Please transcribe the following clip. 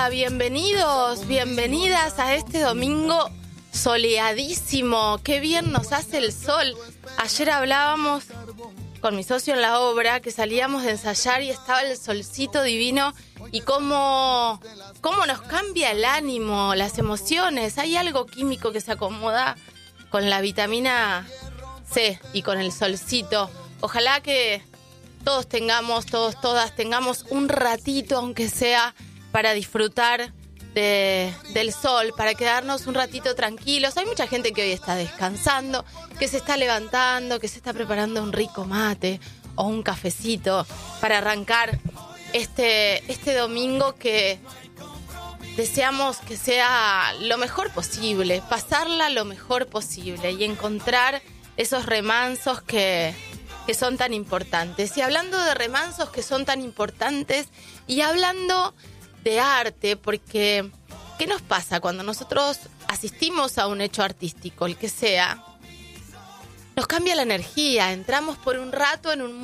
Hola, bienvenidos, bienvenidas a este domingo soleadísimo. Qué bien nos hace el sol. Ayer hablábamos con mi socio en la obra que salíamos de ensayar y estaba el solcito divino y cómo nos cambia el ánimo, las emociones. Hay algo químico que se acomoda con la vitamina C y con el solcito. Ojalá que todas tengamos un ratito, aunque sea, para disfrutar del sol, para quedarnos un ratito tranquilos. Hay mucha gente que hoy está descansando, que se está levantando, que se está preparando un rico mate o un cafecito para arrancar este domingo que deseamos que sea lo mejor posible, pasarla lo mejor posible y encontrar esos remansos que son tan importantes. Y hablando de remansos que son tan importantes y hablando de arte, porque ¿qué nos pasa cuando nosotros asistimos a un hecho artístico, el que sea? Nos cambia la energía, entramos por un rato en un